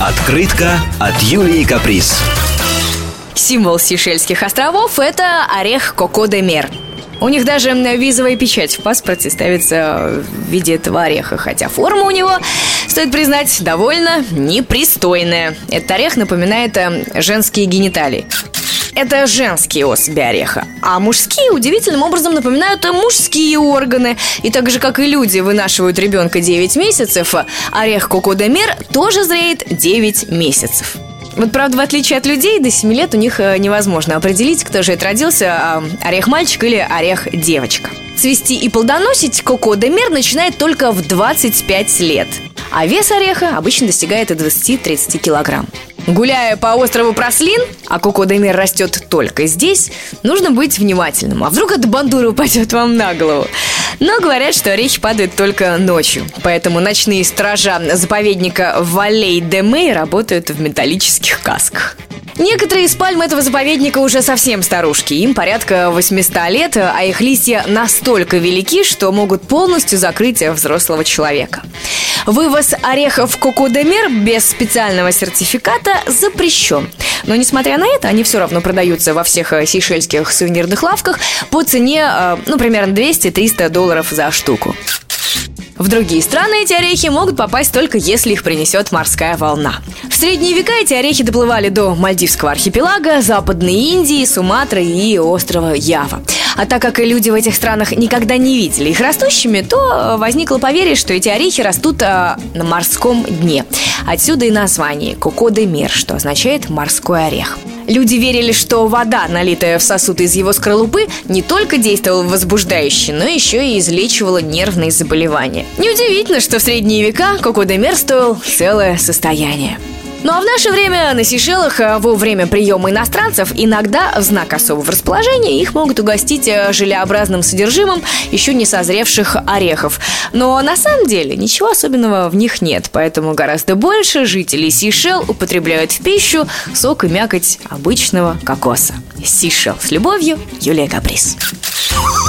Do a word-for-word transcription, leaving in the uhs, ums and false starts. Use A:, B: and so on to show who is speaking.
A: Открытка от Юлии Каприз.
B: Символ Сейшельских островов – это орех Коко де Мер. У них даже визовая печать в паспорте ставится в виде этого ореха, хотя форма у него, стоит признать, довольно непристойная. Этот орех напоминает женские гениталии. Это женские особи ореха, а мужские удивительным образом напоминают мужские органы. И так же, как и люди вынашивают ребенка девять месяцев, орех Коко де Мер тоже зреет девять месяцев. Вот, правда, в отличие от людей, до семи лет у них невозможно определить, кто же это родился, орех мальчик или орех девочка. Цвести и плодоносить Коко де Мер начинает только в двадцать пять лет, а вес ореха обычно достигает двадцать-тридцать килограмм. Гуляя по острову Прослин, а Коко де Мер растет только здесь, нужно быть внимательным. А вдруг эта бандура упадет вам на голову? Но говорят, что орехи падают только ночью. Поэтому ночные стража заповедника Валей-де-Мей работают в металлических касках. Некоторые из пальм этого заповедника уже совсем старушки. Им порядка восемьсот лет, а их листья настолько велики, что могут полностью закрыть взрослого человека. Вывоз орехов Коко де Мер без специального сертификата запрещен. Но, несмотря на это, они все равно продаются во всех сейшельских сувенирных лавках по цене, ну, примерно двести-триста долларов за штуку. В другие страны эти орехи могут попасть только если их принесет морская волна. В средние века эти орехи доплывали до Мальдивского архипелага, Западной Индии, Суматры и острова Ява. А так как люди в этих странах никогда не видели их растущими, то возникло поверье, что эти орехи растут а, на морском дне. Отсюда и название Коко де Мер, что означает «морской орех». Люди верили, что вода, налитая в сосуд из его скорлупы, не только действовала возбуждающе, но еще и излечивала нервные заболевания. Неудивительно, что в средние века Коко де Мер стоил целое состояние. Ну а в наше время на Сейшелах во время приема иностранцев иногда в знак особого расположения их могут угостить желеобразным содержимым еще не созревших орехов. Но на самом деле ничего особенного в них нет, поэтому гораздо больше жителей Сейшел употребляют в пищу сок и мякоть обычного кокоса. Сейшел с любовью, Юлия Каприз.